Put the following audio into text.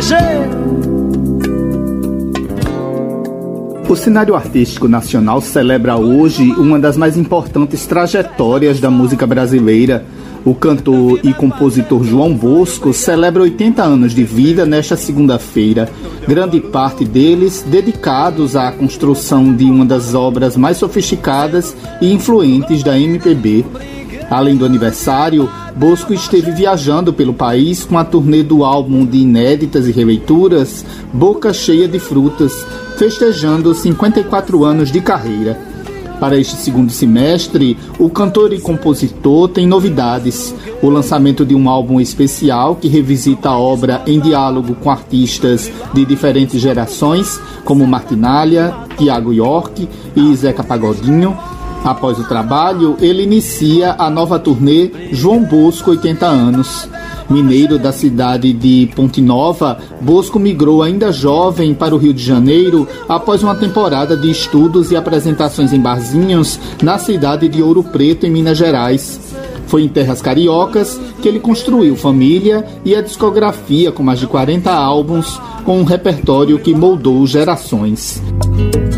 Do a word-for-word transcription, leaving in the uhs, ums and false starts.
estrangeiro. O cenário artístico nacional celebra hoje uma das mais importantes trajetórias da música brasileira. O cantor e compositor João Bosco celebra oitenta anos de vida nesta segunda-feira, grande parte deles dedicados à construção de uma das obras mais sofisticadas e influentes da M P B. Além do aniversário, Bosco esteve viajando pelo país com a turnê do álbum de inéditas e releituras Boca Cheia de Frutas, festejando cinquenta e quatro anos de carreira. Para este segundo semestre, o cantor e compositor tem novidades. O lançamento de um álbum especial que revisita a obra em diálogo com artistas de diferentes gerações, como Martinália, Tiago York e Zeca Pagodinho. Após o trabalho, ele inicia a nova turnê João Bosco oitenta anos. Mineiro da cidade de Ponte Nova, Bosco migrou ainda jovem para o Rio de Janeiro após uma temporada de estudos e apresentações em barzinhos na cidade de Ouro Preto, em Minas Gerais. Foi em terras cariocas que ele construiu família e a discografia com mais de quarenta álbuns, com um repertório que moldou gerações.